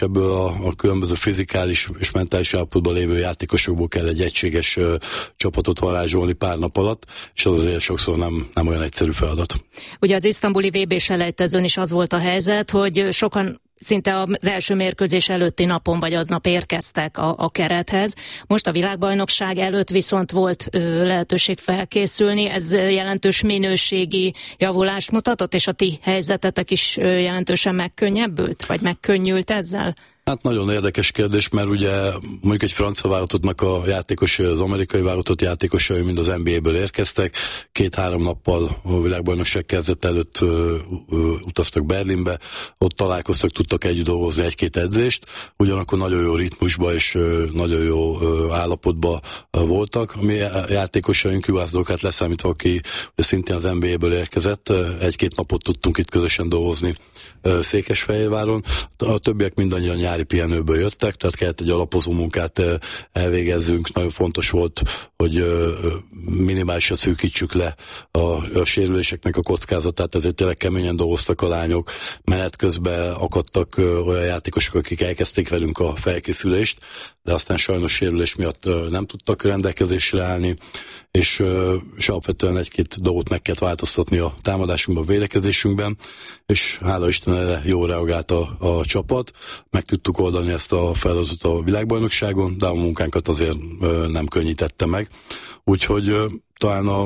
Ebből a különböző fizikális és mentális állapotban lévő játékosokból kell egy egységes csapatot varázsolni pár nap alatt, és az azért sokszor nem olyan egyszerű feladat. Ugye az isztambuli VB-selejtezőn is az volt a helyzet, hogy sokan szinte az első mérkőzés előtti napon vagy aznap érkeztek a kerethez. Most a világbajnokság előtt viszont volt lehetőség felkészülni, ez jelentős minőségi javulást mutatott, és a ti helyzetetek is jelentősen megkönnyebbült, vagy megkönnyült ezzel? Hát nagyon érdekes kérdés, mert ugye mondjuk egy francia válogatottnak a játékosai, az amerikai válogatott játékosai mind az NBA-ből érkeztek, 2-3 nappal a világbajnokság kezdet előtt utaztak Berlinbe, ott találkoztak, tudtak együtt dolgozni egy-két edzést, ugyanakkor nagyon jó ritmusba és nagyon jó állapotba voltak. A mi játékosaink, Juhász leszámítva, aki szintén az NBA-ből érkezett, egy-két napot tudtunk itt közösen dolgozni Székesfehérváron. A többiek mindannyian nyári pihenőből jöttek, tehát kellett egy alapozó munkát elvégezzünk. Nagyon fontos volt, hogy minimálisra szűkítsük le a sérüléseknek a kockázatát, ezért tényleg keményen dolgoztak a lányok. Menet közben akadtak olyan játékosok, akik elkezdték velünk a felkészülést, de aztán sajnos sérülés miatt nem tudtak rendelkezésre állni, és alapvetően egy-két dolgot meg kellett változtatni a támadásunkban, a védekezésünkben, és hála Isten erre jól reagált a csapat. Meg tudtuk oldani ezt a feladatot a világbajnokságon, de a munkánkat azért nem könnyítette meg. Úgyhogy talán a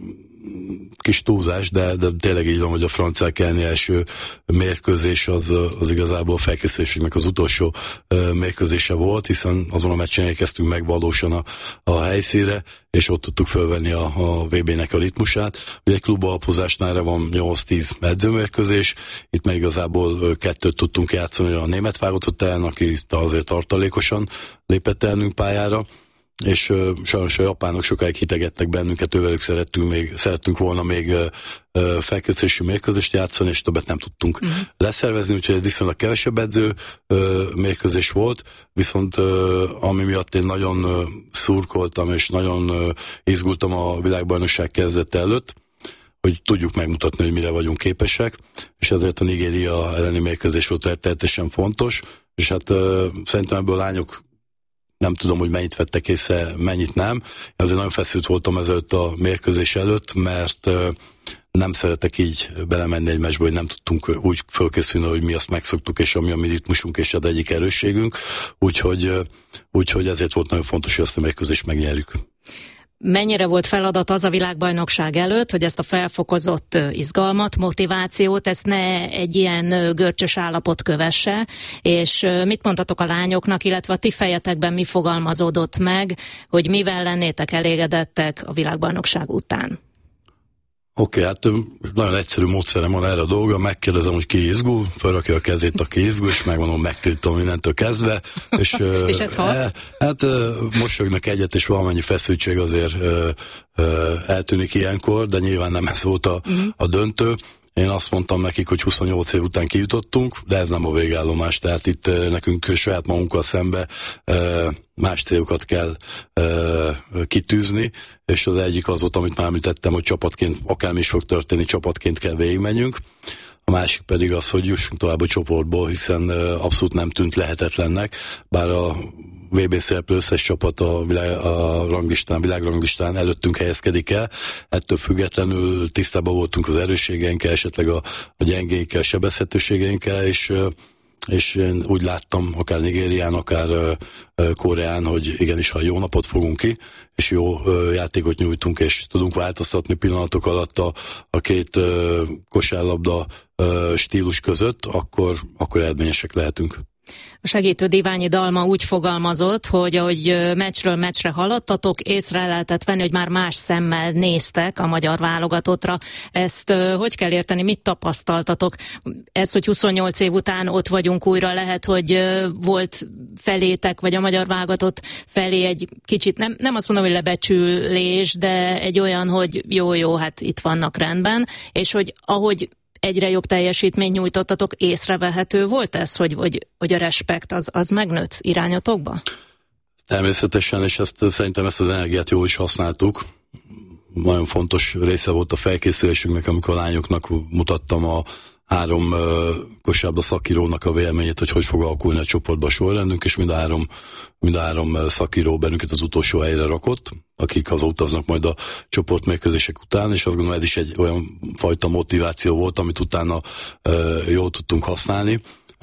kis túlzás, de tényleg így van, hogy a franciák elleni első mérkőzés az igazából a felkészülésünknek az utolsó mérkőzése volt, hiszen azon a meccsen érkeztünk meg valósan a helyszínre, és ott tudtuk fölvenni a VB-nek a ritmusát. Ugye egy klubalapozásnál van 8-10 edzőmérkőzés, itt meg igazából 2 tudtunk játszani a német válogatott ellen, aki azért tartalékosan lépett elnünk pályára, és sajnos a japánok sokáig hitegettek bennünket, ővelük szerettünk volna még felkészülési mérkőzést játszani, és többet nem tudtunk leszervezni, úgyhogy egy viszonylag kevesebb edző mérkőzés volt, viszont ami miatt én nagyon szurkoltam, és nagyon izgultam a világbajnokság kezdete előtt, hogy tudjuk megmutatni, hogy mire vagyunk képesek, és ezért a Nigéria elleni mérkőzés volt rettenetesen fontos, és hát szerintem ebből a lányok nem tudom, hogy mennyit vettek észre, mennyit nem. Azért nagyon feszült voltam ezelőtt a mérkőzés előtt, mert nem szeretek így belemenni egy meccsbe, hogy nem tudtunk úgy fölkészülni, hogy mi azt megszoktuk, és ami a mi ritmusunk és az egyik erősségünk. Úgyhogy ezért volt nagyon fontos, hogy azt a mérkőzést megnyerjük. Mennyire volt feladat az a világbajnokság előtt, hogy ezt a felfokozott izgalmat, motivációt, ezt ne egy ilyen görcsös állapot kövesse, és mit mondtatok a lányoknak, illetve a ti fejetekben mi fogalmazódott meg, hogy mivel lennétek elégedettek a világbajnokság után? Oké, hát nagyon egyszerű módszerem van erre a dolga, megkérdezem, hogy ki izgul, felrakja a kezét, aki izgul, és megmondom, megtiltom innentől kezdve. És ez hat? Hát mosolyognak egyet, és valamennyi feszültség azért eltűnik ilyenkor, de nyilván nem ez volt a döntő. Én azt mondtam nekik, hogy 28 év után kijutottunk, de ez nem a végállomás, tehát itt nekünk saját magunkkal szembe más célokat kell kitűzni, és az egyik az volt, amit már említettem, hogy csapatként, akármi is fog történni, csapatként kell végigmenjünk. A másik pedig az, hogy jussunk tovább a csoportból, hiszen abszolút nem tűnt lehetetlennek, bár a VB szereplő összes csapat a világranglistán előttünk helyezkedik el. Ettől függetlenül tisztában voltunk az erősségeinkkel, esetleg a gyengéinkkel, sebezhetőségeinkkel, és én úgy láttam, akár Nigérián, akár Koreán, hogy igenis, ha jó napot fogunk ki, és jó játékot nyújtunk, és tudunk változtatni pillanatok alatt a két kosárlabda stílus között, akkor eredményesek lehetünk. A segítő Diványi Dalma úgy fogalmazott, hogy ahogy meccsről meccsre haladtatok, észre lehetett venni, hogy már más szemmel néztek a magyar válogatottra. Ezt hogy kell érteni, mit tapasztaltatok? Ez, hogy 28 év után ott vagyunk újra, lehet, hogy volt felétek, vagy a magyar válogatott felé egy kicsit, nem azt mondom, hogy lebecsülés, de egy olyan, hogy jó, hát itt vannak rendben, és hogy ahogy egyre jobb teljesítményt nyújtottatok, észrevehető volt ez, hogy a respekt az megnőtt irányotokba? Természetesen, és szerintem ezt az energiát jól is használtuk. Nagyon fontos része volt a felkészülésünknek, amikor a lányoknak mutattam a három kosárlabda szakírónak a véleményét, hogy fog alakulni a csoportba a sorrendünk, és mind a három szakíró bennünket az utolsó helyre rakott, akik hazautaznak majd a csoportmérkőzések után, és azt gondolom, ez is egy olyan fajta motiváció volt, amit utána jól tudtunk használni.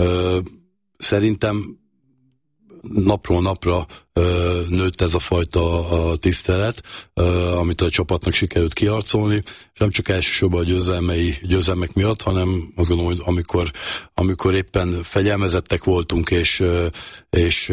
Szerintem napról napra nőtt ez a fajta tisztelet, amit a csapatnak sikerült kiharcolni, és nem csak elsősorban a győzelmek miatt, hanem azt gondolom, hogy amikor éppen fegyelmezettek voltunk, és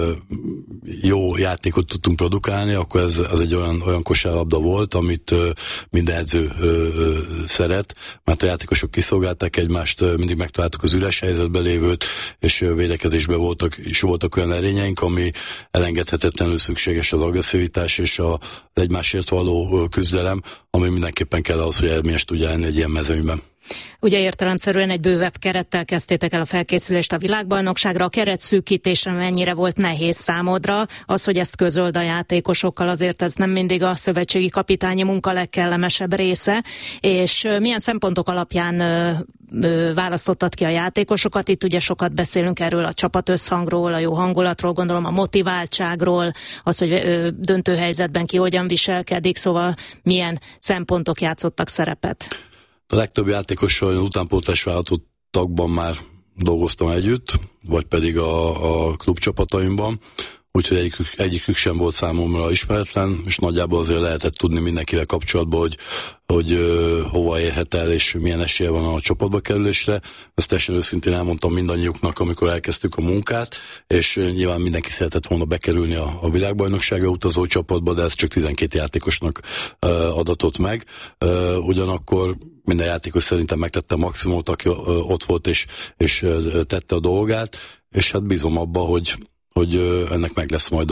jó játékot tudtunk produkálni, akkor ez egy olyan kosárlabda volt, amit minden edző szeret, mert a játékosok kiszolgálták egymást, mindig megtaláltuk az üres helyzetben lévőt, és védekezésben voltak olyan erényeink, ami elengedhetetlenül szükséges, az agresszivitás és az egymásért való küzdelem, ami mindenképpen kell ahhoz, hogy eredményes tudja lenni egy ilyen mezőnyben. Ugye értelemszerűen egy bővebb kerettel kezdtétek el a felkészülést a világbajnokságra. A keret szűkítése mennyire volt nehéz számodra? Az, hogy ezt közöld a játékosokkal, azért ez nem mindig a szövetségi kapitányi munka legkellemesebb része. És milyen szempontok alapján választottad ki a játékosokat? Itt ugye sokat beszélünk erről a csapatösszhangról, a jó hangulatról, gondolom a motiváltságról, az, hogy döntő helyzetben ki hogyan viselkedik, szóval milyen szempontok játszottak szerepet? A legtöbb játékossal utánpótlás vállalatokban már dolgoztam együtt, vagy pedig a klubcsapataimban, úgyhogy egyikük sem volt számomra ismeretlen, és nagyjából azért lehetett tudni mindenkivel kapcsolatban, hogy hova érhet el, és milyen esélye van a csapatba kerülésre. Ezt teljesen őszintén elmondtam mindannyiuknak, amikor elkezdtük a munkát, és nyilván mindenki szeretett volna bekerülni a világbajnokságra utazó csapatba, de ez csak 12 játékosnak adatott meg. Ugyanakkor minden játékos szerintem megtette a maximumot, aki ott volt és tette a dolgát, és hát bízom abba, hogy ennek meg lesz majd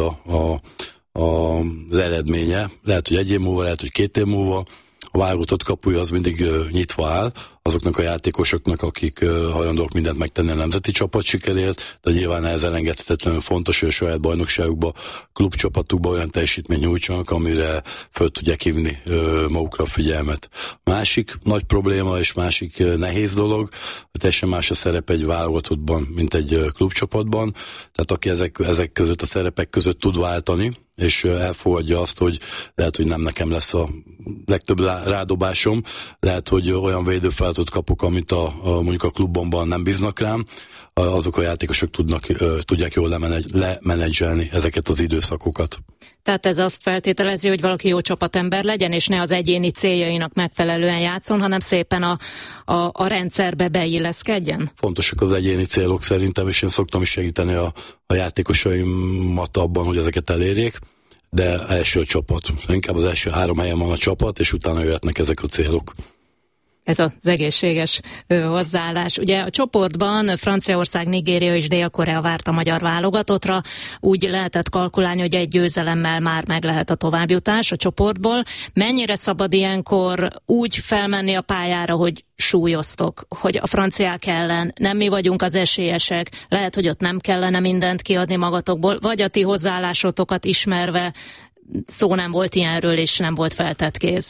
az eredménye. Lehet, hogy 1 év múlva, lehet, hogy 2 év múlva. A válogatott kapuja az mindig nyitva áll azoknak a játékosoknak, akik hajlandók mindent megtenni a nemzeti csapat sikerért, de nyilván ez elengedhetetlenül fontos, hogy a saját bajnokságukba, klubcsapatukba olyan teljesítmény nyújtsanak, amire föl tudják hívni magukra a figyelmet. Másik nagy probléma és másik nehéz dolog, hogy teljesen más a szerep egy válogatottban, mint egy klubcsapatban, tehát aki ezek között a szerepek között tud váltani, és elfogadja azt, hogy lehet, hogy nem nekem lesz a legtöbb rádobásom, lehet, hogy olyan védőfeladatot kapok, amit mondjuk a klubomban nem bíznak rám, azok a játékosok tudják jól lemenedzselni ezeket az időszakokat. Tehát ez azt feltételezi, hogy valaki jó csapatember legyen, és ne az egyéni céljainak megfelelően játszon, hanem szépen a rendszerbe beilleszkedjen? Fontosak az egyéni célok szerintem, és én szoktam is segíteni a játékosaimat abban, hogy ezeket elérjék, de első a csapat. Inkább az első 3 helyen van a csapat, és utána jöhetnek ezek a célok. Ez az egészséges hozzáállás. Ugye a csoportban Franciaország, Nigéria és Dél-Korea várt a magyar válogatottra. Úgy lehetett kalkulálni, hogy egy győzelemmel már meg lehet a továbbjutás a csoportból. Mennyire szabad ilyenkor úgy felmenni a pályára, hogy súlyoztok, hogy a franciák ellen nem mi vagyunk az esélyesek, lehet, hogy ott nem kellene mindent kiadni magatokból, vagy a ti hozzáállásotokat ismerve szó nem volt ilyenről, és nem volt feltett kéz?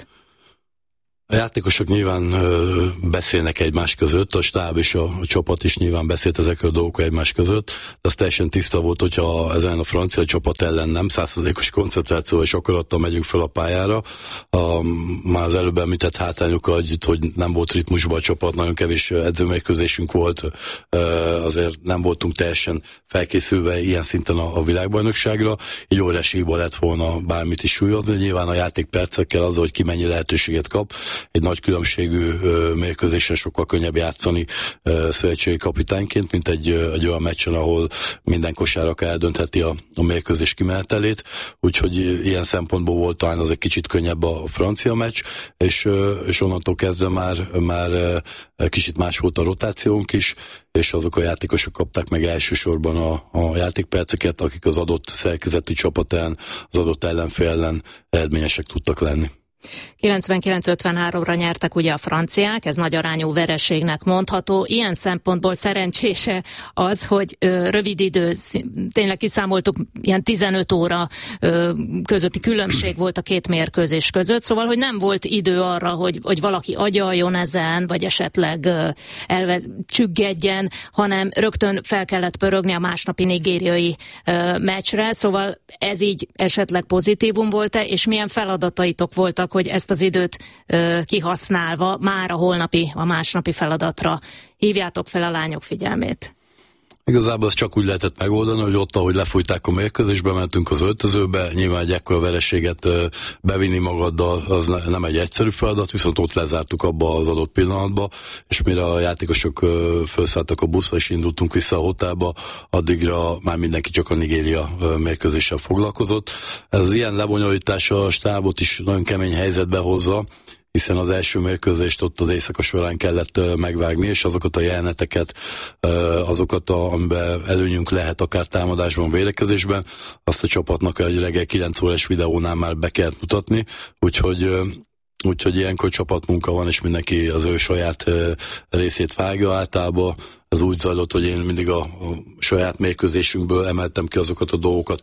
A játékosok nyilván beszélnek egymás között, a stáb és a csapat is nyilván beszélt ezekről a dolgokról egymás között, de az teljesen tiszta volt, hogyha ezen a francia csapat ellen nem 100%-os koncentrációval és akarattal megyünk fel a pályára. Már az előbb említett hátrányokkal, hogy nem volt ritmusban a csapat, nagyon kevés edzőmérkőzésünk volt, azért nem voltunk teljesen felkészülve ilyen szinten a világbajnokságra, így óriási hiba lett volna bármit is súlyozni, nyilván a játékpercekkel az, hogy ki mennyi lehetőséget kap. Egy nagy különbségű mérkőzésen sokkal könnyebb játszani szövetségi kapitányként, mint egy olyan meccsen, ahol minden kosárlabda eldöntheti a mérkőzés kimenetelét, úgyhogy ilyen szempontból volt talán az egy kicsit könnyebb a francia meccs, és onnantól kezdve már kicsit más volt a rotációnk is, és azok a játékosok kapták meg elsősorban a játékperceket, akik az adott szerkezetű csapat ellen, az adott ellenfél ellen eredményesek tudtak lenni. 99-53-ra nyertek ugye a franciák, ez nagy arányú vereségnek mondható. Ilyen szempontból szerencsése az, hogy rövid idő, tényleg kiszámoltuk, ilyen 15 óra közötti különbség volt a két mérkőzés között, szóval, hogy nem volt idő arra, hogy valaki agyaljon ezen, vagy esetleg csüggedjen, hanem rögtön fel kellett pörögni a másnapi nigériai meccsre, szóval ez így esetleg pozitívum volt-e, és milyen feladataitok voltak, hogy ezt az időt kihasználva már a másnapi feladatra hívjátok fel a lányok figyelmét? Igazából ezt csak úgy lehetett megoldani, hogy ott, ahogy lefújták a mérkőzésbe, mentünk az öltözőbe, nyilván egy ekkora vereséget bevinni magaddal, az nem egy egyszerű feladat, viszont ott lezártuk abba az adott pillanatba, és mire a játékosok felszálltak a buszra és indultunk vissza a hotelba, addigra már mindenki csak a Nigéria mérkőzéssel foglalkozott. Ez ilyen lebonyolítás a stábot is nagyon kemény helyzetbe hozza, hiszen az első mérkőzést ott az éjszaka során kellett megvágni, és azokat a jeleneteket, amiben előnyünk lehet akár támadásban, védekezésben, azt a csapatnak egy reggel 9 órás videónál már be kellett mutatni, úgyhogy ilyenkor csapatmunka van, és mindenki az ő saját részét vágja általában. Ez úgy zajlott, hogy én mindig a saját mérkőzésünkből emeltem ki azokat a dolgokat,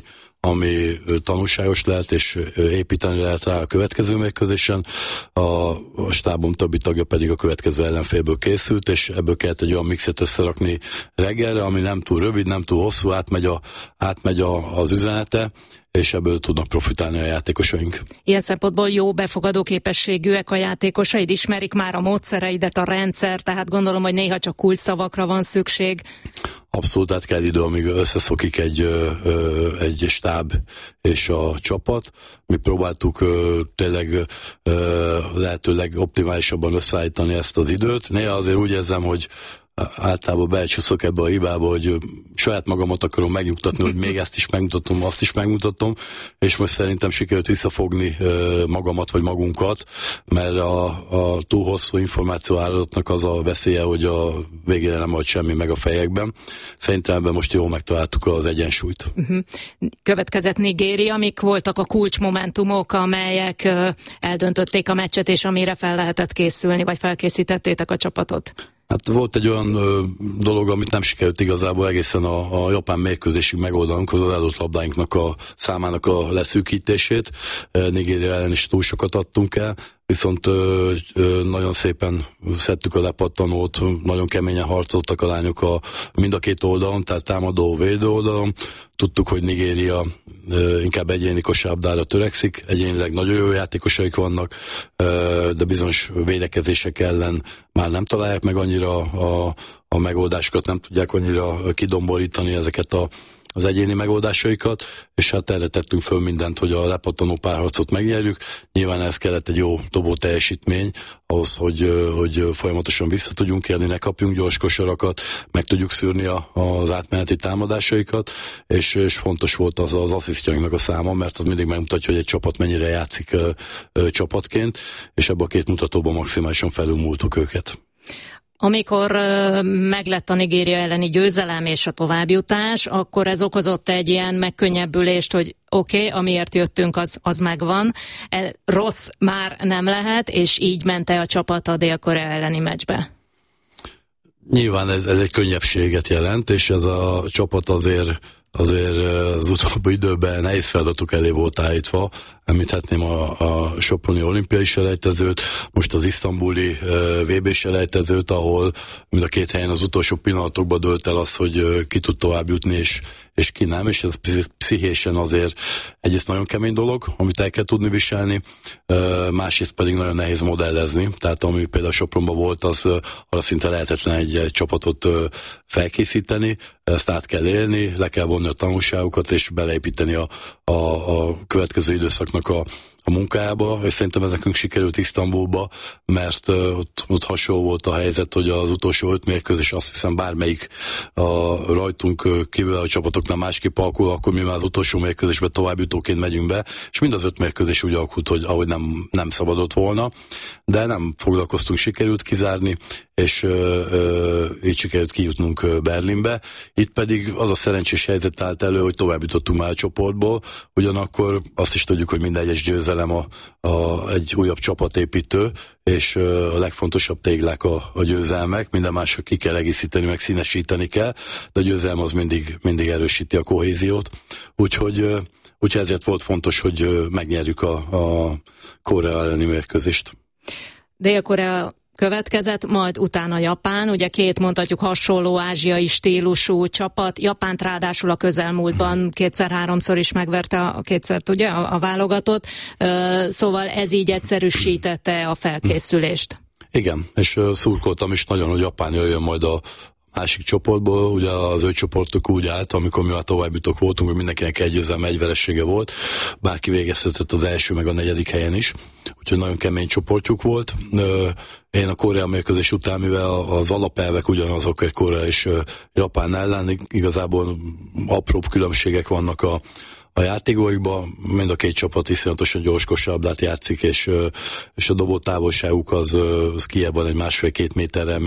ami tanulságos lehet, és építeni lehet rá a következő mérkőzésen. A stábom többi tagja pedig a következő ellenfélből készült, és ebből kellett egy olyan mixet összerakni reggelre, ami nem túl rövid, nem túl hosszú, átmegy az üzenete, és ebből tudnak profitálni a játékosaink. Ilyen szempontból jó befogadó képességűek a játékosaid, ismerik már a módszereidet, a rendszer, tehát gondolom, hogy néha csak kulcsszavakra van szükség. Abszolút, át kell idő, amíg összeszokik egy stáb és a csapat. Mi próbáltuk tényleg lehetőleg optimálisabban összeállítani ezt az időt. Néha azért úgy érzem, hogy általában belecsúszok ebbe a hibába, hogy saját magamat akarom megnyugtatni, hogy még ezt is megmutatom, azt is megmutatom, és most szerintem sikerült visszafogni magamat vagy magunkat, mert a túl hosszú információ áradatnak az a veszélye, hogy a végére nem majd semmi meg a fejekben. Szerintem ebben most jól megtaláltuk az egyensúlyt. Következett Nigéria, mik voltak a kulcsmomentumok, amelyek eldöntötték a meccset, és amire fel lehetett készülni, vagy felkészítettétek a csapatot? Hát volt egy olyan dolog, amit nem sikerült igazából egészen a japán mérkőzésig megoldanunk, az adott labdáinknak a számának a leszűkítését. Nigéria ellen is túl sokat adtunk el, viszont nagyon szépen szedtük a lepattanót, nagyon keményen harcoltak a lányok mind a két oldalon, tehát támadó, védő oldalon. Tudtuk, hogy Nigéria inkább egyéni kosárlabdára törekszik, egyénileg nagyon jó játékosaik vannak, de bizonyos védekezések ellen már nem találják meg annyira a megoldásokat, nem tudják annyira kidomborítani ezeket az egyéni megoldásaikat, és hát erre tettünk föl mindent, hogy a lepattanó párharcot megnyerjük. Nyilván ez kellett egy jó dobó teljesítmény, ahhoz, hogy folyamatosan vissza tudjunk érni, ne kapjunk gyors kosarakat, meg tudjuk szűrni az átmeneti támadásaikat, és fontos volt az asszisztjainknak a száma, mert az mindig megmutatja, hogy egy csapat mennyire játszik csapatként, és ebben a két mutatóban maximálisan felülmúltuk őket. Amikor meglett a Nigéria elleni győzelem és a továbbjutás, akkor ez okozott egy ilyen megkönnyebbülést, hogy oké, amiért jöttünk, az megvan. Rossz már nem lehet, és így ment-e a csapat a Dél-Korea elleni meccsbe? Nyilván ez egy könnyebbséget jelent, és ez a csapat azért az utóbbi időben nehéz feladatok elé volt állítva. Említhetném a soproni olimpiai selejtezőt, most az isztambuli VB selejtezőt, ahol mind a két helyen az utolsó pillanatokban dőlt el az, hogy ki tud tovább jutni, és ki nem, és ez pszichésen azért egyrészt nagyon kemény dolog, amit el kell tudni viselni, másrészt pedig nagyon nehéz modellezni, tehát ami például Sopronban volt, az arra szinte lehetetlen egy csapatot felkészíteni, ezt át kell élni, le kell vonni a tanulságokat, és beleépíteni a következő időszaknak a munkájába, és szerintem ez nekünk sikerült Isztambulba, mert ott hasonló volt a helyzet, hogy az utolsó 5 mérkőzés, azt hiszem bármelyik rajtunk kívül a csapatoknál másképp alakul, akkor mi már az utolsó mérkőzésben továbbjutóként megyünk be, és mind az 5 mérkőzés úgy alakult, hogy ahogy nem szabadott volna, de nem foglalkoztunk, sikerült kizárni, és így sikerült kijutnunk Berlinbe. Itt pedig az a szerencsés helyzet állt elő, hogy tovább jutottunk már a csoportból, ugyanakkor azt is tudjuk, hogy minden egyes győzelem egy újabb csapatépítő, és a legfontosabb téglák a győzelmek, minden másra ki kell egészíteni, meg színesíteni kell, de a győzelem az mindig erősíti a kohéziót, úgyhogy ezért volt fontos, hogy megnyerjük a Korea elleni mérkőzést. Dél-Korea következett, majd utána Japán, ugye két mondhatjuk hasonló ázsiai stílusú csapat, Japánt ráadásul a közelmúltban kétszer-háromszor is megverte ugye, a válogatott, szóval ez így egyszerűsítette a felkészülést. Igen, és szurkoltam is nagyon, hogy Japán jöjjön majd a másik csoportból, ugye az ő csoportok úgy állt, amikor mi már továbbjutók voltunk, hogy mindenkinek egy győzelme, egy veresége volt, bárki végezhetett az első meg a negyedik helyen is, úgyhogy nagyon kemény csoportjuk volt. Én a Korea mérkőzés után, mivel az alapelvek ugyanazok egy Korea és Japán ellen, igazából apróbb különbségek vannak a játékokban, mind a két csapat iszonyatosan gyors kosárlabdát játszik, és a dobó távolságuk az kijebb van egy 1,5-2 méterrel,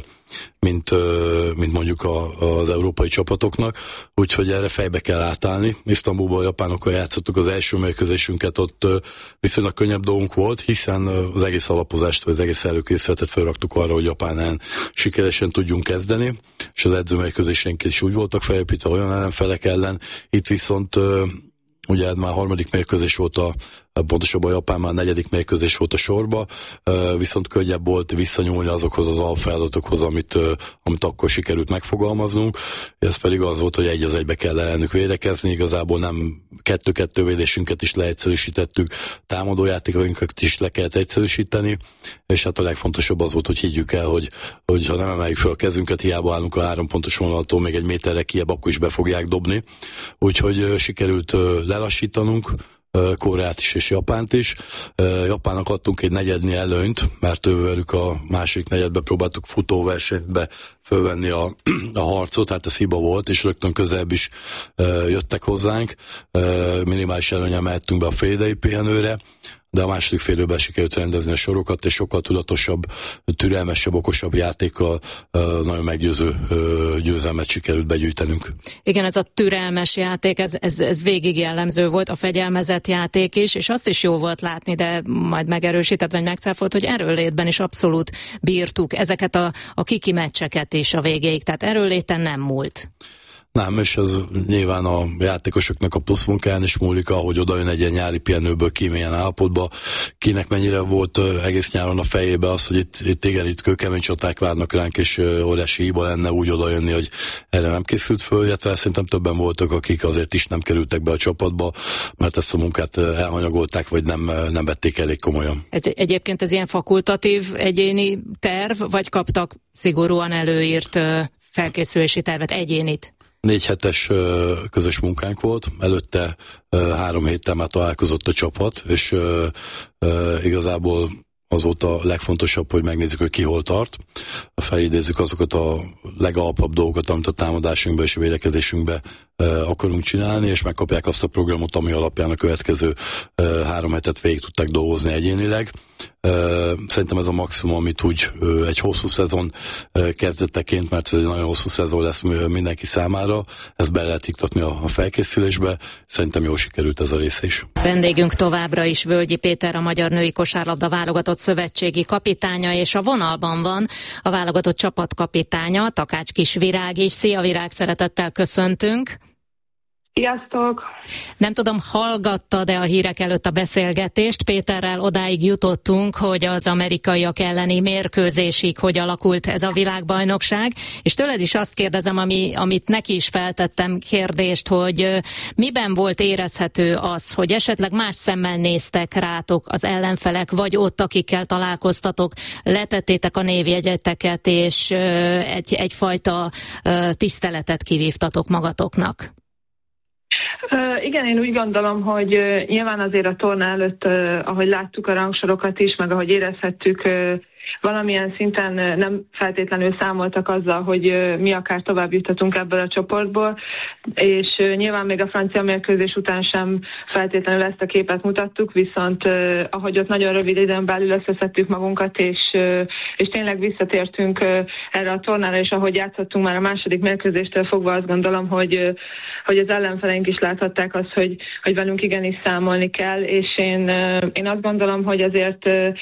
mint mondjuk az európai csapatoknak, úgyhogy erre fejbe kell átállni. Isztambulban a japánokkal játszottuk az első mérkőzésünket, ott viszonylag könnyebb dolgunk volt, hiszen az egész alapozást, vagy az egész előkészületet felraktuk arra, hogy Japánnál sikeresen tudjunk kezdeni, és az edzőmérkőzéseink is úgy voltak felépítve olyan ellenfelek ellen, itt viszont ugye már harmadik mérkőzés volt pontosabban Japán már negyedik mérkőzés volt a sorba, viszont könnyebb volt visszanyúlni azokhoz az alapfeladatokhoz, amit akkor sikerült megfogalmaznunk. Ez pedig az volt, hogy 1-1 kell ellenük védekezni, igazából nem 2-2 védésünket is leegyszerűsítettük, támadójátékainkat is le kellett egyszerűsíteni, és hát a legfontosabb az volt, hogy higgyük el, hogy ha nem emeljük fel a kezünket, hiába állunk a 3 pontos vonaltól még egy méterre kijebb, akkor is be fogják dobni. Úgyhogy sikerült lelassítanunk Koreát is és Japánt is. Japánnak adtunk egy negyednyi előnyt, mert velük a második negyedbe próbáltuk futóversenybe fölvenni a harcot, tehát ez hiba volt, és rögtön közelebb is jöttek hozzánk. Minimális előnnyel mehettünk be a félidei pihenőre, de a második fél időben sikerült rendezni a sorokat, és sokkal tudatosabb, türelmesebb, okosabb játékkal nagyon meggyőző győzelmet sikerült begyűjtenünk. Igen, ez a türelmes játék, ez végig jellemző volt, a fegyelmezett játék is, és azt is jó volt látni, de majd megerősített, vagy megcáfolt, hogy erőnlétben is abszolút bírtuk ezeket a kiki meccseket is a végéig, tehát erőnléten nem múlt. Nem, és ez nyilván a játékosoknak a pluszmunkán is múlik, ahogy oda jön egy ilyen nyári pihenőből ki milyen állapotba, kinek mennyire volt egész nyáron a fejébe az, hogy itt kőkemény csaták várnak ránk, és óriási hiba lenne úgy oda jönni, hogy erre nem készült föl, illetve szerintem többen voltak, akik azért is nem kerültek be a csapatba, mert ezt a munkát elhanyagolták, vagy nem vették elég komolyan. Egyébként ez ilyen fakultatív egyéni terv, vagy kaptak szigorúan előírt felkészülési tervet, egyénit? 4 hetes közös munkánk volt, előtte 3 héttel már találkozott a csapat, és igazából az volt a legfontosabb, hogy megnézzük, hogy ki hol tart. Felidézzük azokat a legalapabb dolgokat, amit a támadásunkban és a védekezésünkben akarunk csinálni, és megkapják azt a programot, ami alapján a következő 3 hetet végig tudták dolgozni egyénileg. Szerintem ez a maximum, amit úgy egy hosszú szezon kezdeteként, mert ez egy nagyon hosszú szezon lesz mindenki számára, ezt be lehet iktatni a felkészülésbe. Szerintem jól sikerült ez a része is. Vendégünk továbbra is Völgyi Péter, a Magyar Női Kosárlabda válogatott szövetségi kapitánya, és a vonalban van a válogatott csapatkapitánya, Takács Kisvirág is. Szia Virág, szeretettel köszöntünk! Sziasztok! Nem tudom, hallgattad-e a hírek előtt a beszélgetést? Péterrel odáig jutottunk, hogy az amerikaiak elleni mérkőzésig hogy alakult ez a világbajnokság, és tőled is azt kérdezem, amit neki is feltettem kérdést, hogy miben volt érezhető az, hogy esetleg más szemmel néztek rátok az ellenfelek, vagy ott, akikkel találkoztatok, letettétek a névjegyeteket, és egyfajta tiszteletet kivívtatok magatoknak? Igen, én úgy gondolom, hogy nyilván azért a torna előtt, ahogy láttuk a rangsorokat is, meg ahogy érezhettük valamilyen szinten nem feltétlenül számoltak azzal, hogy mi akár tovább juthatunk ebből a csoportból, és nyilván még a francia mérkőzés után sem feltétlenül ezt a képet mutattuk, viszont ahogy ott nagyon rövid időn belül összeszedtük magunkat, és tényleg visszatértünk erre a tornára, és ahogy játszottunk már a második mérkőzéstől fogva, azt gondolom, hogy az ellenfeleink is láthatták azt, hogy velünk igenis számolni kell, és én azt gondolom, hogy azért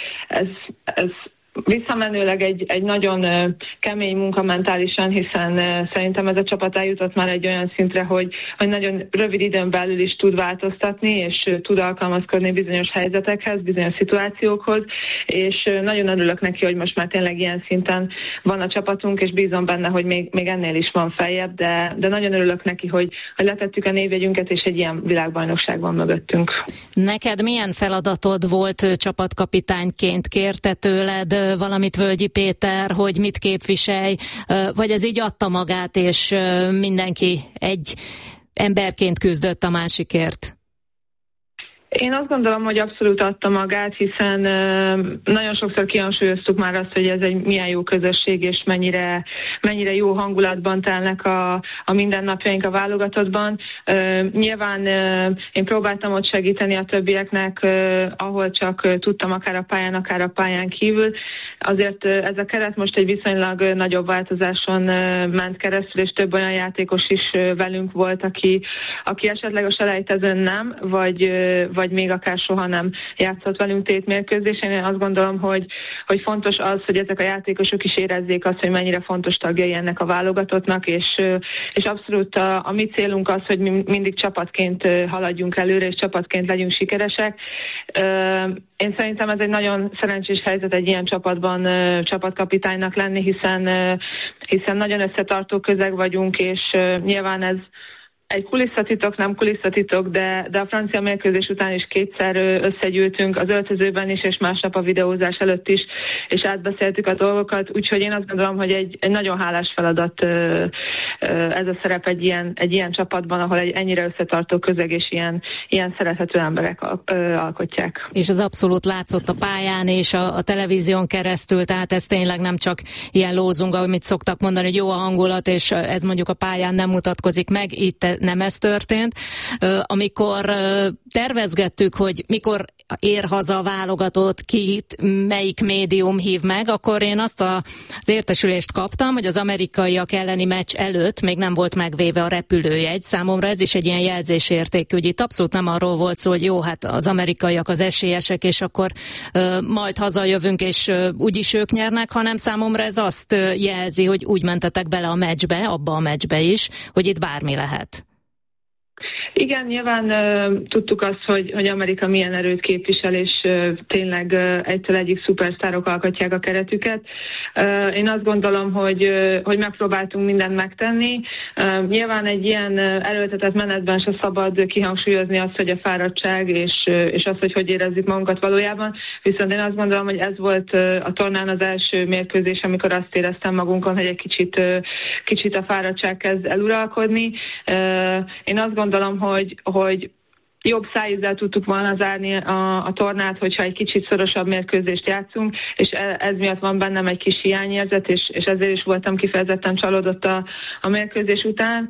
ez visszamenőleg egy nagyon kemény munka mentálisan, hiszen szerintem ez a csapat eljutott már egy olyan szintre, hogy nagyon rövid időn belül is tud változtatni, és tud alkalmazkodni bizonyos helyzetekhez, bizonyos szituációkhoz, és nagyon örülök neki, hogy most már tényleg ilyen szinten van a csapatunk, és bízom benne, hogy még ennél is van feljebb, de nagyon örülök neki, hogy letettük a névjegyünket, és egy ilyen világbajnokság van mögöttünk. Neked milyen feladatod volt csapatkapitányként? Kérte tőled valamit Völgyi Péter, hogy mit képviselj, vagy ez így adta magát, és mindenki egy emberként küzdött a másikért? Én azt gondolom, hogy abszolút adta magát, hiszen nagyon sokszor kihangsúlyoztuk már azt, hogy ez egy milyen jó közösség, és mennyire jó hangulatban telnek a mindennapjaink a válogatottban. Nyilván én próbáltam ott segíteni a többieknek, ahol csak tudtam, akár a pályán, akár a pályán kívül. Azért ez a keret most egy viszonylag nagyobb változáson ment keresztül, és több olyan játékos is velünk volt, aki esetleg a selejtezőn nem, vagy még akár soha nem játszott velünk tétmérkőzésen. Én azt gondolom, hogy fontos az, hogy ezek a játékosok is érezzék azt, hogy mennyire fontos tagjai ennek a válogatottnak, és abszolút a mi célunk az, hogy mi mindig csapatként haladjunk előre, és csapatként legyünk sikeresek. Én szerintem ez egy nagyon szerencsés helyzet egy ilyen csapatban csapatkapitánynak lenni, hiszen nagyon összetartó közeg vagyunk, és nyilván ez egy kulisszatitok, nem kulisszatitok, de a francia mérkőzés után is kétszer összegyűltünk az öltözőben is, és másnap a videózás előtt is, és átbeszéltük a dolgokat, úgyhogy én azt gondolom, hogy egy nagyon hálás feladat ez a szerep egy ilyen csapatban, ahol egy ennyire összetartó közeg és ilyen szerethető emberek alkotják. És az abszolút látszott a pályán és a televízión keresztül, tehát ez tényleg nem csak ilyen lózung, amit szoktak mondani, hogy jó a hangulat, és ez mondjuk a pályán nem mutatkozik meg, itt nem ez történt. Amikor tervezgettük, hogy mikor ér haza a válogatott, melyik médium hív meg, akkor én azt az értesülést kaptam, hogy az amerikaiak elleni meccs előtt még nem volt megvéve a repülőjegy. Számomra ez is egy ilyen jelzésértékű, hogy itt abszolút nem arról volt szó, hogy jó, hát az amerikaiak az esélyesek, és akkor majd hazajövünk, és úgyis ők nyernek, hanem számomra ez azt jelzi, hogy úgy mentetek bele a meccsbe, abba a meccsbe is, hogy itt bármi lehet. Igen, nyilván tudtuk azt, hogy Amerika milyen erőt képvisel, és tényleg egytől egyik szupersztárok alkotják a keretüket. Én azt gondolom, hogy megpróbáltunk mindent megtenni. Nyilván egy ilyen erőltetett menetben se szabad kihangsúlyozni azt, hogy a fáradtság és az, hogy érezzük magunkat valójában. Viszont én azt gondolom, hogy ez volt a tornán az első mérkőzés, amikor azt éreztem magunkon, hogy egy kicsit a fáradtság kezd eluralkodni. Én azt gondolom, hogy jobb szájízzel tudtuk volna zárni a tornát, hogyha egy kicsit szorosabb mérkőzést játszunk, és ez miatt van bennem egy kis hiányérzet, és ezért is voltam kifejezetten csalódott a mérkőzés után.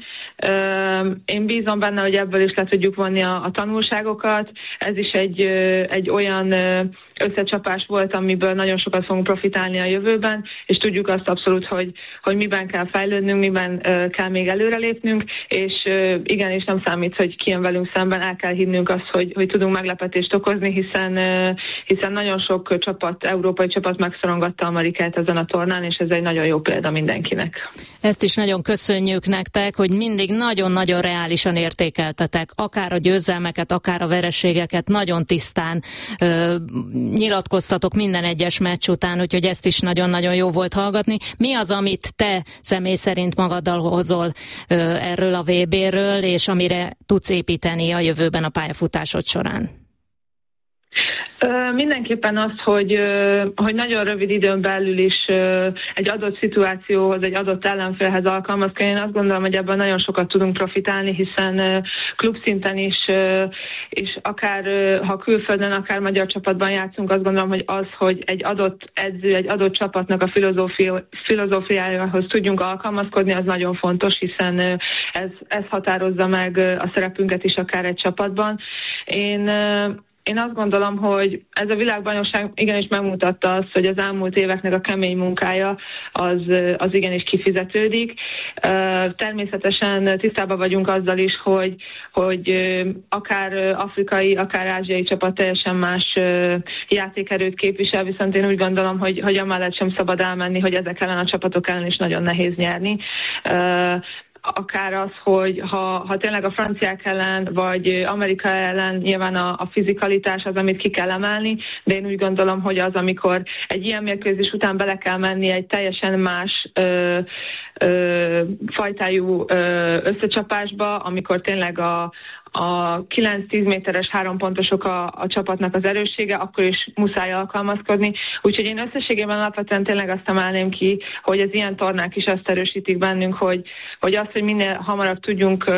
Én bízom benne, hogy ebből is le tudjuk vonni a tanulságokat. Ez is egy olyan összecsapás volt, amiből nagyon sokat fogunk profitálni a jövőben, és tudjuk azt abszolút, hogy miben kell fejlődnünk, miben kell még előrelépnünk, és igenis nem számít, hogy ki jön velünk szemben, el kell hinnünk azt, hogy tudunk meglepetést okozni, hiszen nagyon sok európai csapat megszorongatta Amerikát ezen a tornán, és ez egy nagyon jó példa mindenkinek. Ezt is nagyon köszönjük nektek, hogy mindig nagyon-nagyon reálisan értékeltetek, akár a győzelmeket, akár a vereségeket, nagyon tisztán nyilatkoztatok minden egyes meccs után, úgyhogy ezt is nagyon-nagyon jó volt hallgatni. Mi az, amit te személy szerint magaddal hozol erről a VB-ről, és amire tudsz építeni a jövőben a pályafutásod során? Mindenképpen az, hogy nagyon rövid időn belül is egy adott szituációhoz, egy adott ellenfélhez alkalmazkodni. Én azt gondolom, hogy ebben nagyon sokat tudunk profitálni, hiszen klubszinten is, és akár ha külföldön, akár magyar csapatban játszunk, azt gondolom, hogy az, hogy egy adott edző, egy adott csapatnak a filozófiájához tudjunk alkalmazkodni, az nagyon fontos, hiszen ez határozza meg a szerepünket is akár egy csapatban. Én azt gondolom, hogy ez a világbajnokság igenis megmutatta azt, hogy az elmúlt éveknek a kemény munkája az igenis kifizetődik. Természetesen tisztában vagyunk azzal is, hogy akár afrikai, akár ázsiai csapat teljesen más játékerőt képvisel, viszont én úgy gondolom, hogy amellett sem szabad elmenni, hogy ezek ellen a csapatok ellen is nagyon nehéz nyerni. Akár az, hogy ha tényleg a franciák ellen, vagy Amerika ellen nyilván a fizikalitás az, amit ki kell emelni, de én úgy gondolom, hogy az, amikor egy ilyen mérkőzés után bele kell menni egy teljesen más fajtájú összecsapásba, amikor tényleg a 9-10 méteres 3 pontosok a csapatnak az erőssége, akkor is muszáj alkalmazkodni. Úgyhogy én összességében alapvetően tényleg azt emelném ki, hogy az ilyen tornák is azt erősítik bennünk, hogy azt, hogy minél hamarabb tudjunk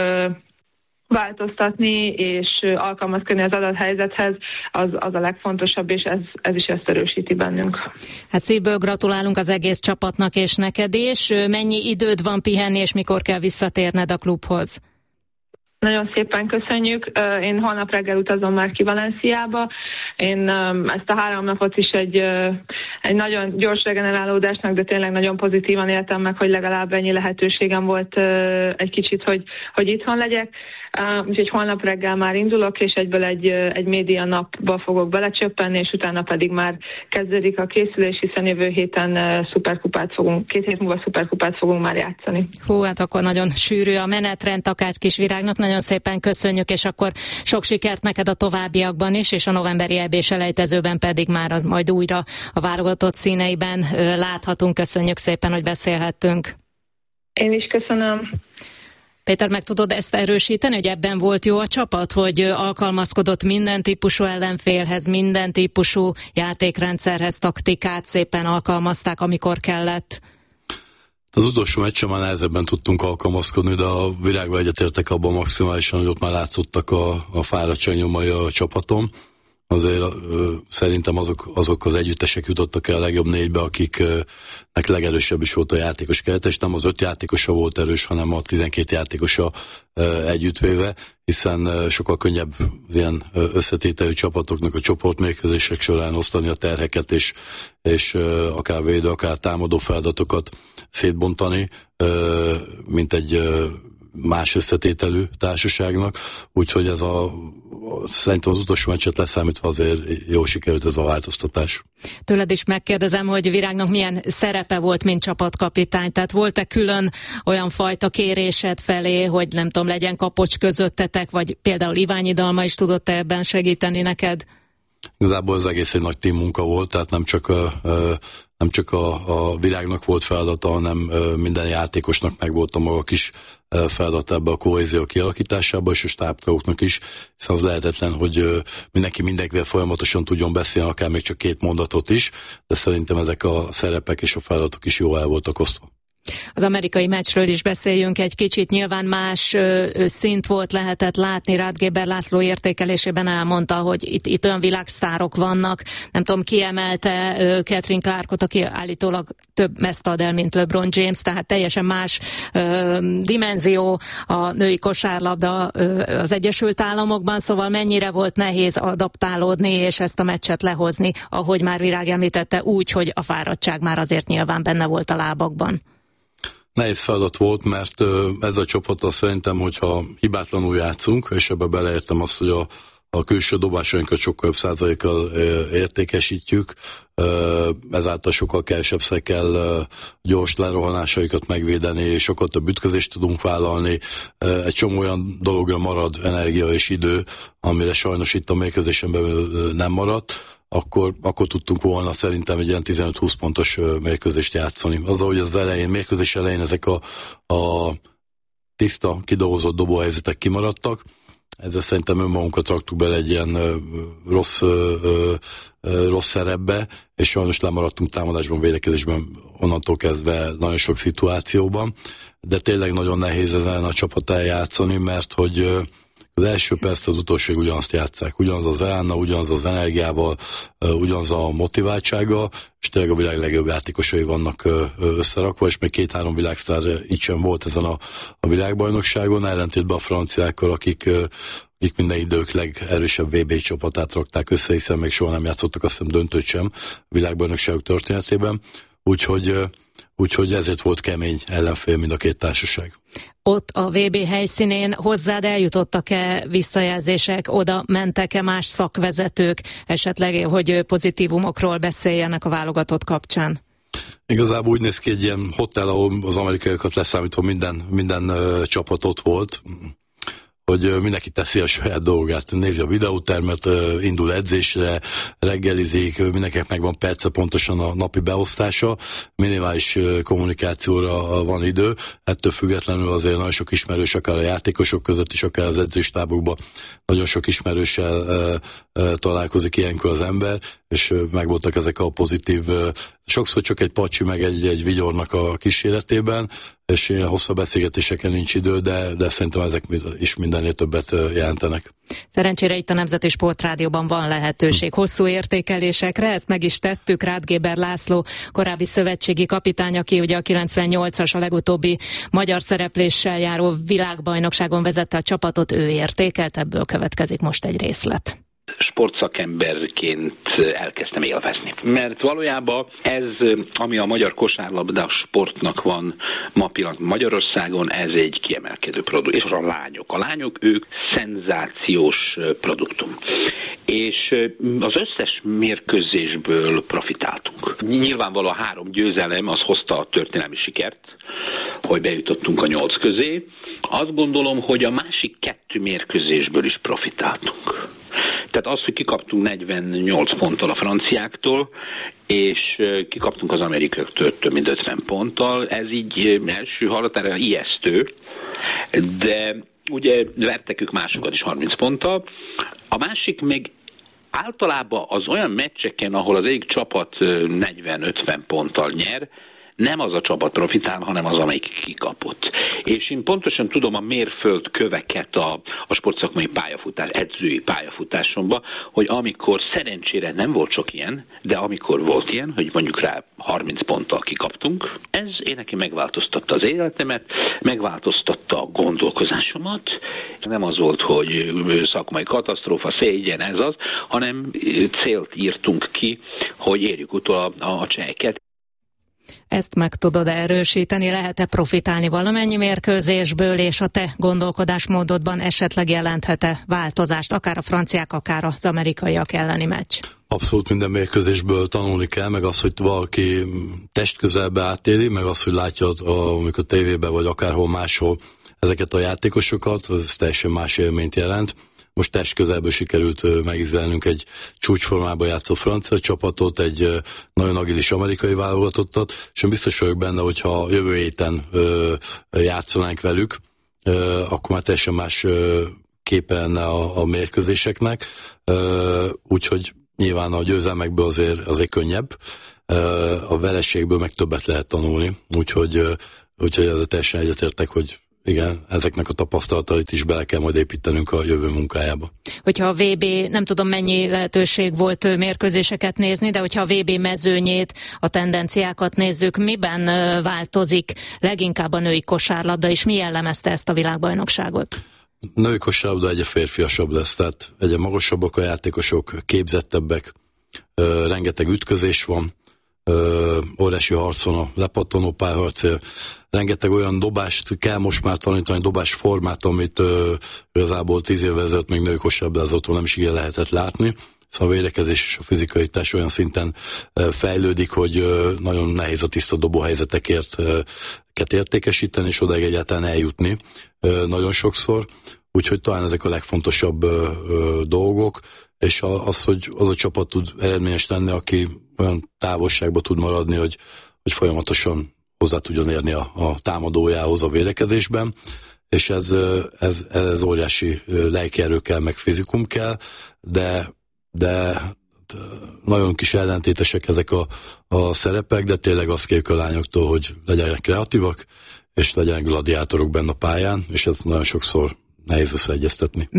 változtatni és alkalmazkodni az adott helyzethez, az a legfontosabb, és ez is ezt erősíti bennünk. Hát szívből gratulálunk az egész csapatnak és neked is. Mennyi időd van pihenni, és mikor kell visszatérned a klubhoz? Nagyon szépen köszönjük. Én holnap reggel utazom már ki Valenciába. Én ezt a 3 napot is egy nagyon gyors regenerálódásnak, de tényleg nagyon pozitívan éltem meg, hogy legalább ennyi lehetőségem volt egy kicsit, hogy itthon legyek. Úgyhogy holnap reggel már indulok, és egyből egy média napba fogok belecsöppenni, és utána pedig már kezdődik a készülés, hiszen jövő héten szuperkupát fogunk, 2 hét múlva szuperkupát fogunk már játszani. Hú, hát akkor nagyon sűrű a menetrend Takács Kisvirágnak, nagyon szépen köszönjük, és akkor sok sikert neked a továbbiakban is, és a novemberi EB-selejtezőben pedig már majd újra a válogatott színeiben láthatunk. Köszönjük szépen, hogy beszélhettünk. Én is köszönöm. Péter, meg tudod ezt erősíteni, hogy ebben volt jó a csapat, hogy alkalmazkodott minden típusú ellenfélhez, minden típusú játékrendszerhez, taktikát szépen alkalmazták, amikor kellett? Az utolsó meccsen már nehezebben tudtunk alkalmazkodni, de a világban egyetértek abban maximálisan, hogy ott már látszottak a fáradtság nyomai a csapaton. Azért szerintem azok az együttesek jutottak el a legjobb 4-be, akiknek legerősebb is volt a játékos kerete, és nem az 5 játékosa volt erős, hanem a 12 játékosa együttvéve, hiszen sokkal könnyebb ilyen összetételű csapatoknak a csoportmérkőzések során osztani a terheket, és akár védő, akár támadó feladatokat szétbontani, mint egy más összetételű társaságnak, úgyhogy szerintem az utolsó meccset leszámítva azért jól sikerült ez a változtatás. Tőled is megkérdezem, hogy Virágnak milyen szerepe volt, mint csapatkapitány, tehát volt-e külön olyan fajta kérésed felé, hogy nem tudom, legyen kapocs közöttetek, vagy például Iványi Dalma is tudott ebben segíteni neked? Igazából az egész egy nagy teammunka volt, tehát nem csak a Virágnak volt feladata, hanem minden játékosnak meg volt a maga kis feladat ebbe a kohézió kialakításába, és a stábtagoknak is, hiszen az lehetetlen, hogy mindenkivel folyamatosan tudjon beszélni, akár még csak 2 mondatot is, de szerintem ezek a szerepek és a feladatok is jól el voltak osztva. Az amerikai meccsről is beszéljünk egy kicsit, nyilván más szint volt, lehetett látni, Rath-Géber László értékelésében elmondta, hogy itt olyan világsztárok vannak, nem tudom, kiemelte Catherine Clarkot, aki állítólag több meszt ad el, mint LeBron James, tehát teljesen más dimenzió a női kosárlabda az Egyesült Államokban, szóval mennyire volt nehéz adaptálódni és ezt a meccset lehozni, ahogy már Virág említette, úgy, hogy a fáradtság már azért nyilván benne volt a lábakban. Nehéz feladat volt, mert ez a csapattal szerintem, hogyha hibátlanul játszunk, és ebbe beleértem azt, hogy a külső dobásainkat sokkal jobb százalékkal értékesítjük, ezáltal sokkal kevesebbszer kell gyors lerohanásaikat megvédeni, és sokkal több ütközést tudunk vállalni. Egy csomó olyan dologra marad energia és idő, amire sajnos itt a mérkőzésen belül nem maradt. Akkor tudtunk volna szerintem egy ilyen 15-20 pontos mérkőzést játszani. Az, ahogy az mérkőzés elején ezek a tiszta, kidolgozott dobóhelyzetek kimaradtak, ezzel szerintem önmagunkat raktuk bele egy ilyen rossz szerepbe, és sajnos lemaradtunk támadásban, védekezésben onnantól kezdve nagyon sok szituációban, de tényleg nagyon nehéz ezen a csapattal játszani, mert hogy az első perc, az utolsó ugyanazt játsszák, ugyanaz az elánnal, ugyanaz az energiával, ugyanaz a motiváltsággal, és tényleg a világ legjobb játékosai vannak összerakva, és még 2-3 világsztár így sem volt ezen a világbajnokságon, ellentétben a franciákkal, akik minden idők legerősebb VB csapatát rakták össze, hiszen még soha nem játszottak, azt hiszem döntőt sem a világbajnokságok történetében, úgyhogy ezért volt kemény ellenfél mind a két társaság. Ott a VB helyszínén hozzád eljutottak-e visszajelzések, oda mentek-e más szakvezetők, esetleg, hogy pozitívumokról beszéljenek a válogatott kapcsán? Igazából úgy néz ki egy ilyen hotel, ahol az amerikaiakat leszámítva minden csapat ott volt, hogy mindenki teszi a saját dolgát, nézi a videótermet, indul edzésre, reggelizik, mindenkinek megvan perce pontosan a napi beosztása, minimális kommunikációra van idő, ettől függetlenül azért nagyon sok ismerős, akár a játékosok között is, akár az edzőstábokban nagyon sok ismerőssel találkozik ilyenkor az ember, és megvoltak ezek a pozitív, sokszor csak egy pacsi meg egy vigyornak a kíséretében, és ilyen hosszabb beszélgetéseken nincs idő, de szerintem ezek is mindennél többet jelentenek. Szerencsére itt a Nemzeti Sportrádióban van lehetőség hosszú értékelésekre, ezt meg is tettük. Ráth Géber László, korábbi szövetségi kapitány, aki ugye a 98-as, a legutóbbi magyar szerepléssel járó világbajnokságon vezette a csapatot, ő értékelt, ebből következik most egy részlet. Sportszakemberként elkezdtem élvezni. Mert valójában ez, ami a magyar kosárlabda sportnak van ma pillanatban Magyarországon, ez egy kiemelkedő produkt. És a lányok, ők szenzációs produktum. És az összes mérkőzésből profitáltunk. Nyilvánvalóan 3 győzelem az hozta a történelmi sikert, hogy bejutottunk a 8 közé. Azt gondolom, hogy a másik 2 mérkőzésből is profitáltunk. Tehát az, hogy kikaptunk 48 ponttal a franciáktól, és kikaptunk az amerikaiaktól több mint 50 ponttal, ez így első hallatára ijesztő, de ugye vertek ők másokat is 30 ponttal. A másik még általában az olyan meccseken, ahol az egyik csapat 40-50 ponttal nyer, nem az a csapat profitál, hanem az, amelyik kikapott. És én pontosan tudom a mérföldköveket a sportszakmai pályafutás, edzői pályafutásomban, hogy amikor szerencsére nem volt sok ilyen, de amikor volt ilyen, hogy mondjuk rá 30 ponttal kikaptunk, ez én neki megváltoztatta az életemet, megváltoztatta a gondolkozásomat. Nem az volt, hogy szakmai katasztrófa, szégyen, ez az, hanem célt írtunk ki, hogy érjük utol a cseheket. Ezt meg tudod erősíteni, lehet-e profitálni valamennyi mérkőzésből, és a te gondolkodásmódodban esetleg jelenthet-e változást, akár a franciák, akár az amerikaiak elleni meccs? Abszolút minden mérkőzésből tanulni kell, meg az, hogy valaki testközelbe átéli, meg az, hogy látja, amikor tévében vagy akárhol máshol ezeket a játékosokat, az teljesen más élményt jelent. Most testközelből sikerült megízelnünk egy csúcsformában játszó francia csapatot, egy nagyon agilis amerikai válogatottat, és én biztos vagyok benne, hogyha jövő héten játszanánk velük, akkor már teljesen más képe lenne a mérkőzéseknek, úgyhogy nyilván a győzelmekből azért könnyebb, a vereségből meg többet lehet tanulni, úgyhogy ezzel teljesen egyetértek, hogy igen, ezeknek a tapasztalatait is bele kell majd építenünk a jövő munkájába. Hogyha a VB, nem tudom mennyi lehetőség volt mérkőzéseket nézni, de hogyha a VB mezőnyét, a tendenciákat nézzük, miben változik leginkább a női kosárlabda, és mi jellemezte ezt a világbajnokságot? Női kosárlabda egyre férfiasabb lesz, tehát egyre magasabbak a játékosok, képzettebbek, rengeteg ütközés van, óriási harcon a lepattanó párharcér, rengeteg olyan dobást kell most már tanítani, dobás formát, amit igazából 10 évvel ezelőtt még női kosárlabdázótól nem is igen lehetett látni. Szóval a védekezés és a fizikalitás olyan szinten fejlődik, hogy nagyon nehéz a tiszta dobóhelyzeteket értékesíteni, és odáig egyáltalán eljutni nagyon sokszor. Úgyhogy talán ezek a legfontosabb dolgok, és az, hogy az a csapat tud eredményes lenni, aki olyan távolságba tud maradni, hogy folyamatosan hozzá tudjon érni a támadójához a védekezésben, és ez óriási lelkierő kell, meg fizikum kell, de nagyon kis ellentétesek ezek a szerepek, de tényleg azt kérjük a lányoktól, hogy legyenek kreatívak, és legyenek gladiátorok benne a pályán, és ez nagyon sokszor nehéz összeegyeztetni.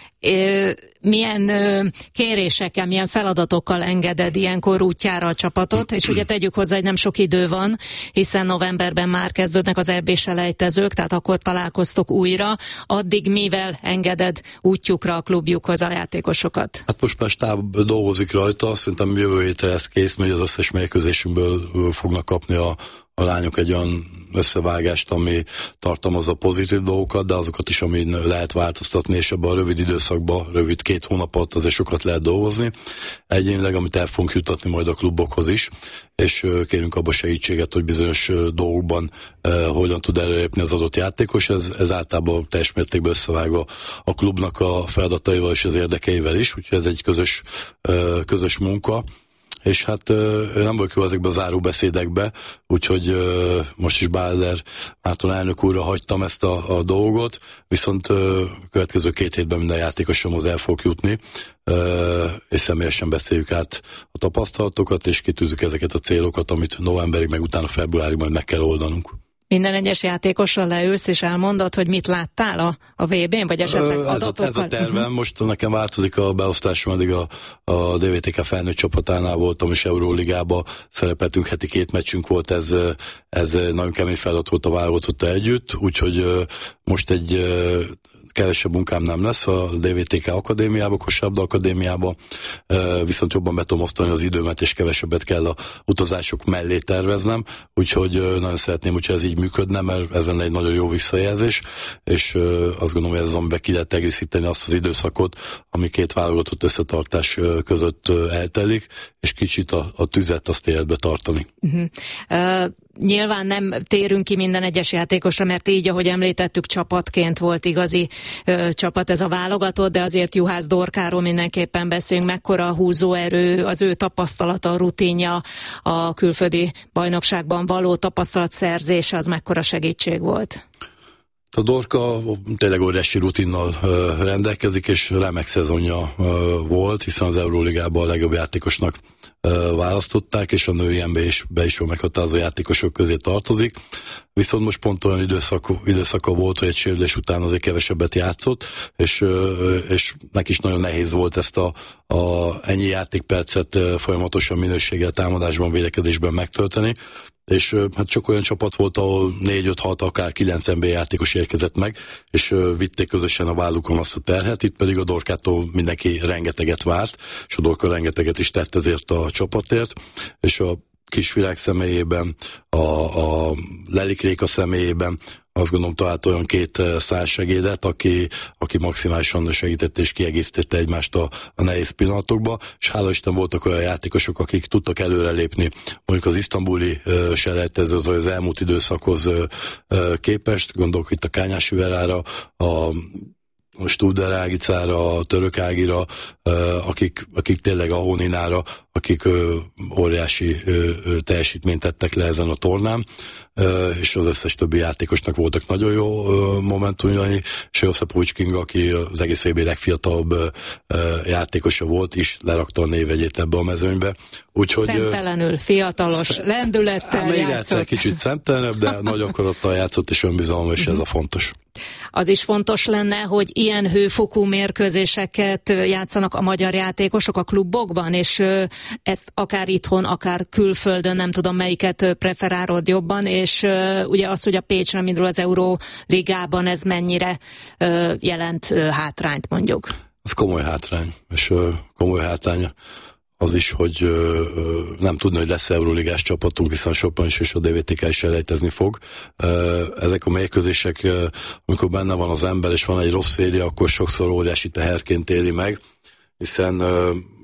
Milyen kérésekkel, milyen feladatokkal engeded ilyenkor útjára a csapatot, és ugye tegyük hozzá, hogy nem sok idő van, hiszen novemberben már kezdődnek az EB-selejtezők, tehát akkor találkoztok újra. Addig mivel engeded útjukra a klubjukhoz a játékosokat? Hát most már stáb dolgozik rajta, szerintem jövő hétre ez kész, mert az összes mérkőzésünkből fognak kapni a lányok egy olyan összevágást, ami tartalmazza pozitív dolgokat, de azokat is, ami lehet változtatni, és ebben a rövid időszakban, rövid 2 hónapot azért sokat lehet dolgozni. Egyénileg, amit el fogunk jutatni majd a klubokhoz is, és kérünk abba segítséget, hogy bizonyos dolgokban hogyan tud előlépni az adott játékos. Ez általában teljes mértékben összevágva a klubnak a feladataival és az érdekeivel is, úgyhogy ez egy közös munka. És hát nem vagyok jó ezekben a záróbeszédekbe, úgyhogy most is Bálder Márton elnök úrra hagytam ezt a dolgot, viszont következő 2 hétben minden játékosomhoz el fog jutni, és személyesen beszéljük át a tapasztalatokat, és kitűzzük ezeket a célokat, amit novemberig, meg utána februárig majd meg kell oldanunk. Minden egyes játékossal leülsz és elmondod, hogy mit láttál a VB-n, vagy esetleg adatokkal? Ez a tervem. Most nekem változik a beosztásom, eddig a DVTK felnőtt csapatánál voltam, és Euróligába szerepeltünk, heti 2 meccsünk volt, ez nagyon kemény feladat volt a válogatotta együtt, úgyhogy most egy kevesebb munkám nem lesz a DVTK akadémiába, kosárlabda akadémiába, viszont jobban be tudom osztani az időmet, és kevesebbet kell a utazások mellé terveznem, úgyhogy nagyon szeretném, hogyha ez így működne, mert ez lenne egy nagyon jó visszajelzés, és azt gondolom, hogy ez, amiben ki lehet egészíteni azt az időszakot, ami 2 válogatott összetartás között eltelik, és kicsit a tüzet azt életbe tartani. Nyilván nem térünk ki minden egyes játékosra, mert így, ahogy említettük, csapatként volt igazi csapat ez a válogatott, de azért Juhász Dorkáról mindenképpen beszélünk, mekkora a húzóerő, az ő tapasztalata, a rutinja, a külföldi bajnokságban való tapasztalatszerzése, az mekkora segítség volt? A Dorka tényleg óriási rutinnal rendelkezik, és remek szezonja volt, hiszen az Euróligában a legjobb játékosnak választották, és a női NB-be is meghatározó játékosok közé tartozik. Viszont most pont olyan időszaka volt, hogy egy sérülés után azért kevesebbet játszott, és neki is nagyon nehéz volt ezt ennyi játékpercet folyamatosan minőséggel, támadásban, védekezésben megtölteni. És hát csak olyan csapat volt, ahol 4-5-6, akár 9 NBA játékos érkezett meg, és vitték közösen a vállukon azt a terhet, itt pedig a Dorkától mindenki rengeteget várt, és a Dorka rengeteget is tett ezért a csapatért, és a Kisvirág személyében, a Lelik Réka személyében azt gondolom talált olyan 2 szálsegédet, aki maximálisan segítette és kiegészítette egymást a nehéz pillanatokba, és hála Isten voltak olyan játékosok, akik tudtak előrelépni, mondjuk az isztambuli selejtező, az elmúlt időszakhoz képest, gondolok itt a Kányás Üverára, a Studer Ágicára, a Török Ágira, akik tényleg a Honinára, akik óriási teljesítményt tettek le ezen a tornán, és az összes többi játékosnak voltak nagyon jó momentumjai, és Joszepovics Kinga, aki az egész VB legfiatalabb játékosa volt, is lerakta a névjegyét ebbe a mezőnybe. Úgyhogy, szemtelenül, fiatalos, lendülettel játszott. Kicsit szemtelenebb, de nagy akarattal játszott, és önbizalom, és ez a fontos. Az is fontos lenne, hogy ilyen hőfokú mérkőzéseket játszanak a magyar játékosok a klubokban, és ezt akár itthon, akár külföldön, nem tudom melyiket preferálod jobban, és ugye az, hogy a Pécs nem indul az Euróligában, ez mennyire jelent hátrányt mondjuk? Ez komoly hátrány, és komoly hátrány az is, hogy nem tudni, hogy lesz Euróligás csapatunk, hiszen Sopron és a DVTK is elejtezni fog. Ezek a mérkőzések, amikor benne van az ember, és van egy rossz széria, akkor sokszor óriási teherként éli meg, hiszen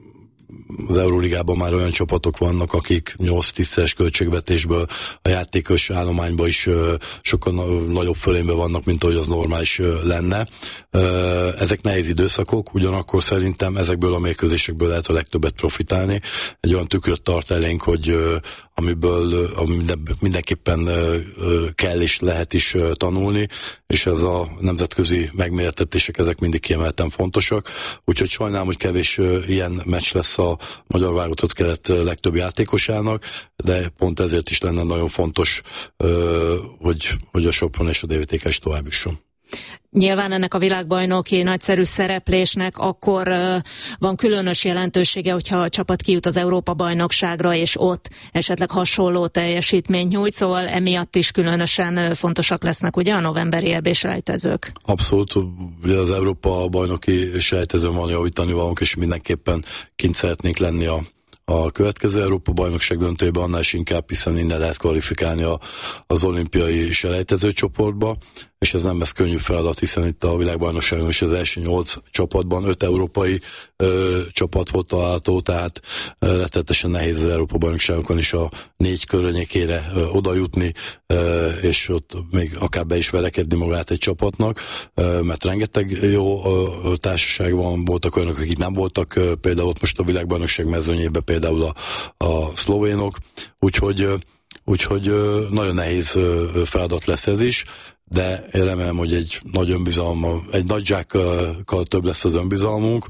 az Euróligában már olyan csapatok vannak, akik 8-10-szeres költségvetésből a játékos állományban is sokkal nagyobb fölényben vannak, mint ahogy az normális lenne. Ezek nehéz időszakok, ugyanakkor szerintem ezekből a mérkőzésekből lehet a legtöbbet profitálni. Egy olyan tükröt tart elénk, hogy amiből mindenképpen kell és lehet is tanulni, és ez a nemzetközi megmérettetések, ezek mindig kiemelten fontosak. Úgyhogy sajnálom, hogy kevés ilyen meccs lesz a magyar válogatott keret legtöbb játékosának, de pont ezért is lenne nagyon fontos, hogy a Sopron és a DVTK is tovább jusson. Nyilván ennek a világbajnoki nagyszerű szereplésnek akkor van különös jelentősége, hogyha a csapat kijut az Európa-bajnokságra, és ott esetleg hasonló teljesítményt nyújt, szóval emiatt is különösen fontosak lesznek ugye a novemberi EB-selejtezők. Abszolút, ugye az Európa-bajnoki selejtezőn van javítani valónk, és mindenképpen kint szeretnénk lenni a következő Európa-bajnokság döntőjében, annál is inkább, hiszen innen lehet kvalifikálni az olimpiai selejtező csoportba, és ez nem lesz könnyű feladat, hiszen itt a világbajnokságon is az első 8 csapatban 5 európai csapat volt található, tehát rettenetesen nehéz az Európa-bajnokságokon is a 4 környékére oda jutni, és ott még akár be is verekedni magát egy csapatnak, mert rengeteg jó társaság voltak olyanok, akik nem voltak, például ott most a világbajnokság mezőnyében például a szlovénok, úgyhogy nagyon nehéz feladat lesz ez is, de én remélem, hogy egy nagy zsákkal több lesz az önbizalmunk,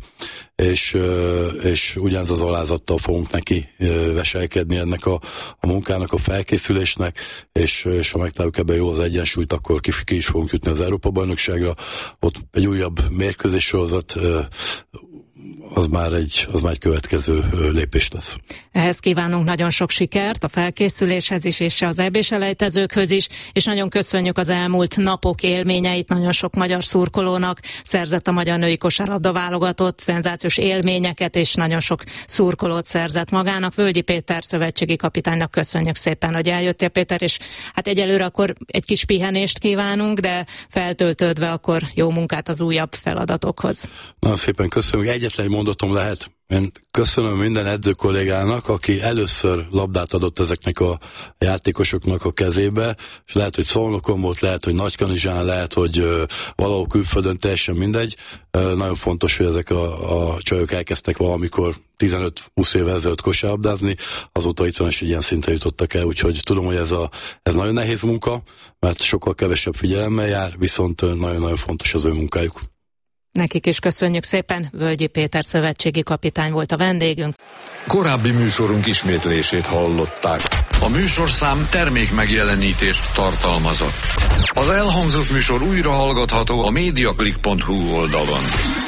és ugyanez az alázattal fogunk neki veselkedni ennek a munkának, a felkészülésnek, és ha megtaláljuk ebben jó az egyensúlyt, akkor ki is fogunk jutni az Európa-bajnokságra. Ott egy újabb mérkőzéssorozat, az már egy következő lépés lesz. Ehhez kívánunk nagyon sok sikert a felkészüléshez is, és az EB-selejtezőkhöz is, és nagyon köszönjük az elmúlt napok élményeit, nagyon sok magyar szurkolónak szerzett a magyar női kosárlabda válogatott, szenzációs élményeket, és nagyon sok szurkolót szerzett magának. Völgyi Péter szövetségi kapitánynak köszönjük szépen, hogy eljöttél, Péter, és hát egyelőre akkor egy kis pihenést kívánunk, de feltöltődve akkor jó munkát az újabb feladatokhoz. Nagyon szépen köszönjük. Egyetlen mondatom lehet. Én köszönöm minden edző kollégának, aki először labdát adott ezeknek a játékosoknak a kezébe, és lehet, hogy Szolnokon volt, lehet, hogy Nagykanizsán, lehet, hogy valahol külföldön, teljesen mindegy. Nagyon fontos, hogy ezek a csajok elkezdtek valamikor 15-20 évvel ezelőtt kosárlabdázni, azóta itt van, és ilyen szintre jutottak el, úgyhogy tudom, hogy ez nagyon nehéz munka, mert sokkal kevesebb figyelemmel jár, viszont nagyon-nagyon fontos az ő munkájuk. Nekik is köszönjük szépen, Völgyi Péter szövetségi kapitány volt a vendégünk. Korábbi műsorunk ismétlését hallották. A műsorszám termékmegjelenítést tartalmazott. Az elhangzott műsor újra hallgatható a mediaclick.hu oldalon.